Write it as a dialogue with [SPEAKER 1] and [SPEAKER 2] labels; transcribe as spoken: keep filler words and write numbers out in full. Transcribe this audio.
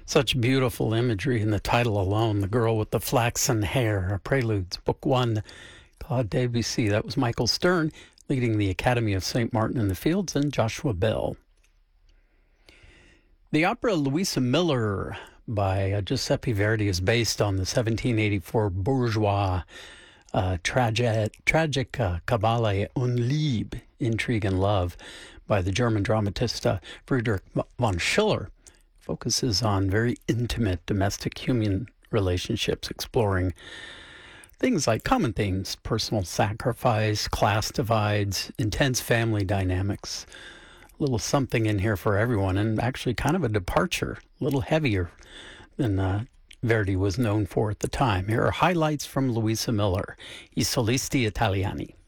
[SPEAKER 1] Such beautiful imagery in the title alone. The Girl with the Flaxen Hair, Preludes, Book One, Claude Debussy. That was Michael Stern leading the Academy of Saint Martin in the Fields, and Joshua Bell. The opera Louisa Miller by uh, Giuseppe Verdi is based on the seventeen eighty-four bourgeois uh, tragic, tragic uh, Kabale und Liebe, Intrigue and Love, by the German dramatist uh, Friedrich von Schiller. Focuses on very intimate domestic human relationships, exploring things like common themes, personal sacrifice, class divides, intense family dynamics. A little something in here for everyone, and actually kind of a departure, a little heavier than uh, Verdi was known for at the time. Here are highlights from Louisa Miller, I Solisti Italiani.